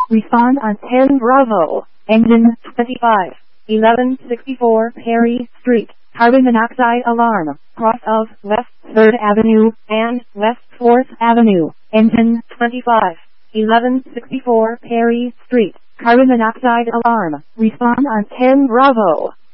Respond on 10 Bravo. Engine 25. 1164 Perry Street. Carbon monoxide alarm. Cross of West 3rd Avenue and West 4th Avenue. Engine 25. 1164 Perry Street. Carbon monoxide alarm. Respond on 10 Bravo.